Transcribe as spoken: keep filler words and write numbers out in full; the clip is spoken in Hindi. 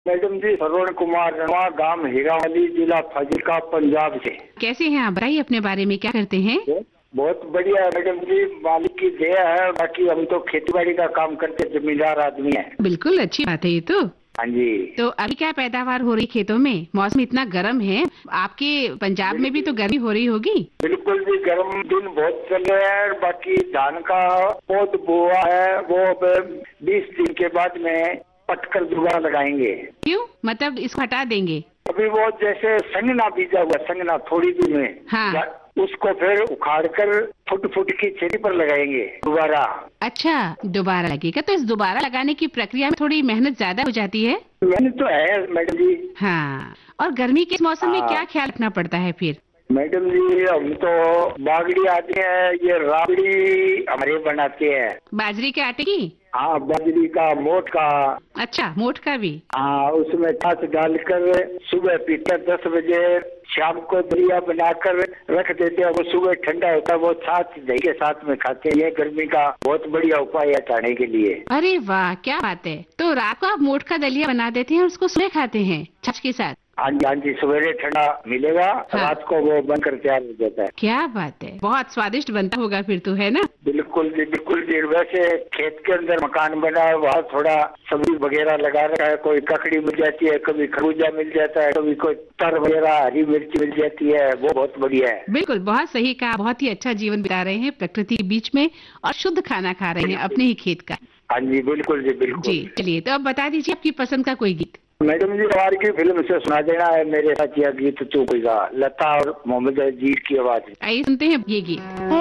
मैडम जी, अरुण कुमार रणवा, गांव हीरावाली, जिला फाजिलका, पंजाब से। कैसे हैं आप? बताइए अपने बारे में, क्या करते हैं? बहुत बढ़िया मैडम जी, मालिक की दया है। बाकी हम तो खेती बाड़ी का काम करते, जमींदार आदमी है। बिल्कुल अच्छी बात है ये तो। हाँ जी। तो अभी क्या पैदावार हो रही खेतों में? मौसम इतना गर्म है, आपके पंजाब में भी तो गर्मी हो रही होगी। बिल्कुल भी, गर्म दिन बहुत चल रहे हैं। बाकी धान का पौध बोआ है, वो अब बीस दिन के बाद में पटकर दोबारा लगाएंगे। क्यों? मतलब इसको हटा देंगे? अभी वो जैसे संगना बीजा हुआ, संगना थोड़ी दिन में, हाँ। उसको फिर उखाड़ कर फुट फुट की छेरी पर लगाएंगे दोबारा। अच्छा, दोबारा लगेगा। तो इस दोबारा लगाने की प्रक्रिया में थोड़ी मेहनत ज्यादा हो जाती है? मेहनत तो है मैडम जी। हाँ। और गर्मी के मौसम में हाँ। क्या ख्याल रखना पड़ता है फिर? मैडम जी, हम तो बागड़ी आते हैं, ये राबड़ी हमारे बनाते हैं। बाजरी के आटे की? हाँ, बाजरी का, मोट का। अच्छा, मोट का भी? हाँ, उसमें छाछ डालकर सुबह पीते, दस बजे शाम को दलिया बनाकर रख देते हैं। वो सुबह ठंडा होता है, वो छाछ दही के साथ में खाते हैं। ये गर्मी का बहुत बढ़िया उपाय है खाने के लिए। अरे वाह, क्या बात है। तो रात को आप मोट का दलिया बना देते हैं और उसको सुबह खाते हैं छाछ के साथ? हाँ जी, हाँ जी, सवेरे ठंडा मिलेगा। हाँ। रात को वो बनकर तैयार हो जाता है। क्या बात है, बहुत स्वादिष्ट बनता होगा फिर तो, है ना? बिल्कुल जी, बिल्कुल जी। वैसे खेत के अंदर मकान बना है, वहाँ थोड़ा सब्जी वगैरह लगा रखा है। कोई ककड़ी मिल जाती है, कभी खरबूजा मिल जाता है, कभी कोई तर वगैरह, हरी मिर्च मिल जाती है। वो बहुत बढ़िया है। बिल्कुल, बहुत सही कहा। बहुत ही अच्छा जीवन बिता रहे हैं प्रकृति के बीच में और शुद्ध खाना खा रहे हैं अपने ही खेत का। हाँ जी, बिल्कुल जी, बिल्कुल जी। चलिए, तो अब बता दीजिए आपकी पसंद का कोई गीत। मैडम जी, हमारी की फिल्म से सुना देना है मेरे साथ यह गीत चुपेगा, लता और मोहम्मद अजीज की आवाज। आइए सुनते हैं ये गीत।